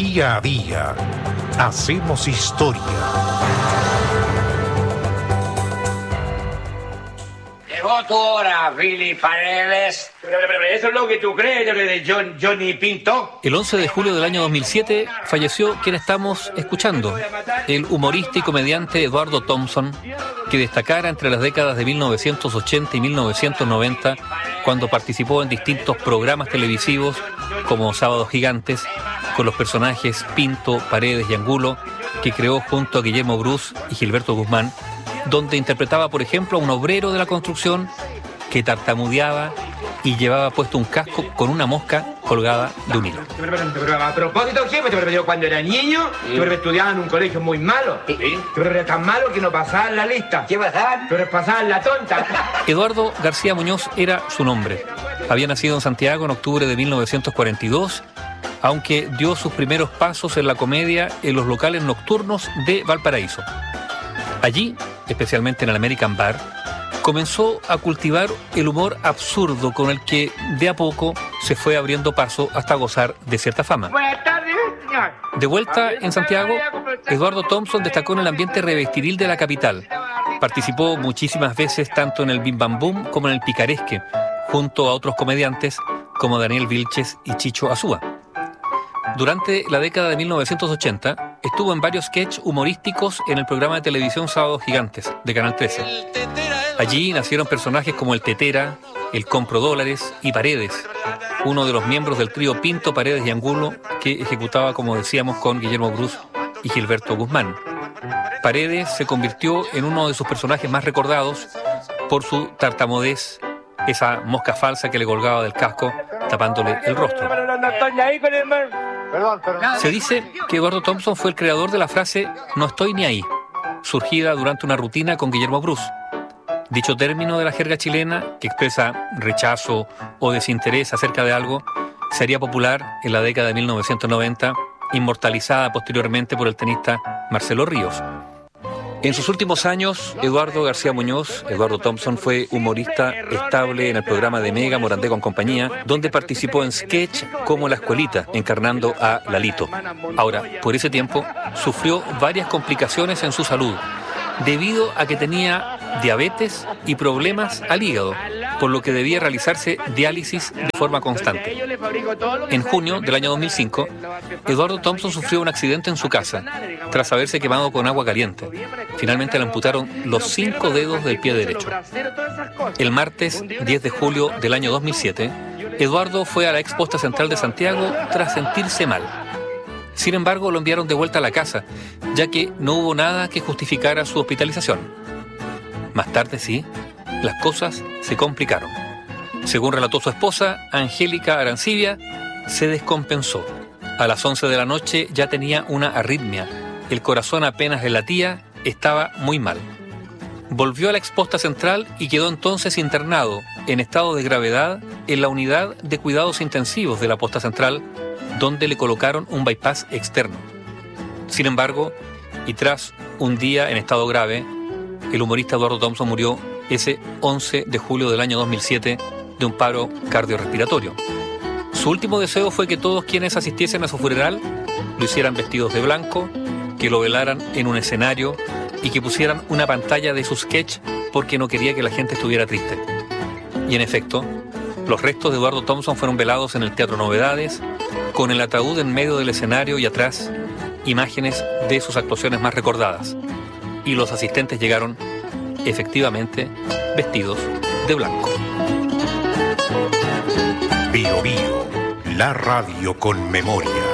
Día a día hacemos historia. Llegó tu hora, Billy Paredes. Pero eso es lo que tú crees de Johnny Pinto. El 11 de julio del año 2007 falleció quien estamos escuchando, el humorista y comediante Eduardo Thompson, que destacara entre las décadas de 1980 y 1990, cuando participó en distintos programas televisivos como Sábados Gigantes, con los personajes Pinto, Paredes y Angulo, que creó junto a Guillermo Brus y Gilberto Guzmán, donde interpretaba, por ejemplo, a un obrero de la construcción que tartamudeaba y llevaba puesto un casco con una mosca colgada de un hilo. Pero a propósito, jefe, yo cuando era niño, yo estudiaba en un colegio muy malo. Pero era tan malo que no pasaba en la lista. ¿Qué pasaba? Pero pasaba en la tonta. Eduardo García Muñoz era su nombre. Había nacido en Santiago en octubre de 1942, aunque dio sus primeros pasos en la comedia en los locales nocturnos de Valparaíso. Allí, especialmente en el American Bar, comenzó a cultivar el humor absurdo con el que de a poco se fue abriendo paso hasta gozar de cierta fama. Buenas tardes, señor. De vuelta en Santiago, Eduardo Thompson destacó en el ambiente revestiril de la capital. Participó muchísimas veces tanto en el Bim Bam Boom como en el Picaresque, junto a otros comediantes como Daniel Vilches y Chicho Azúa. Durante la década de 1980, estuvo en varios sketches humorísticos en el programa de televisión Sábados Gigantes, de Canal 13. Allí nacieron personajes como el Tetera, el Compro Dólares y Paredes, uno de los miembros del trío Pinto, Paredes y Angulo, que ejecutaba, como decíamos, con Guillermo Brus y Gilberto Guzmán. Paredes se convirtió en uno de sus personajes más recordados por su tartamudez, esa mosca falsa que le colgaba del casco, tapándole el rostro. Se dice que Eduardo Thompson fue el creador de la frase "no estoy ni ahí", surgida durante una rutina con Guillermo Brus. Dicho término de la jerga chilena, que expresa rechazo o desinterés acerca de algo, sería popular en la década de 1990, inmortalizada posteriormente por el tenista Marcelo Ríos. En sus últimos años, Eduardo García Muñoz, Eduardo Thompson, fue humorista estable en el programa de Mega Morandé con compañía, donde participó en sketch como La Escuelita, encarnando a Lalito. Ahora, por ese tiempo, sufrió varias complicaciones en su salud, debido a que tenía diabetes y problemas al hígado, por lo que debía realizarse diálisis de forma constante. En junio del año 2005, Eduardo Thompson sufrió un accidente en su casa, tras haberse quemado con agua caliente. Finalmente le amputaron los 5 dedos del pie derecho. El martes 10 de julio del año 2007, Eduardo fue a la Exposta Central de Santiago tras sentirse mal. Sin embargo, lo enviaron de vuelta a la casa, ya que no hubo nada que justificara su hospitalización. Más tarde, sí, las cosas se complicaron. Según relató su esposa, Angélica Arancibia, se descompensó. A las 11 de la noche ya tenía una arritmia. El corazón apenas le latía, estaba muy mal. Volvió a la Exposta Central y quedó entonces internado, en estado de gravedad, en la unidad de cuidados intensivos de la Posta Central, donde le colocaron un bypass externo. Sin embargo, y tras un día en estado grave, el humorista Eduardo Thompson murió ese 11 de julio del año 2007 de un paro cardiorrespiratorio. Su último deseo fue que todos quienes asistiesen a su funeral lo hicieran vestidos de blanco, que lo velaran en un escenario y que pusieran una pantalla de su sketch porque no quería que la gente estuviera triste. Y en efecto, los restos de Eduardo Thompson fueron velados en el Teatro Novedades, con el ataúd en medio del escenario y atrás imágenes de sus actuaciones más recordadas. Y los asistentes llegaron, efectivamente, vestidos de blanco. Bio Bio, la radio con memoria.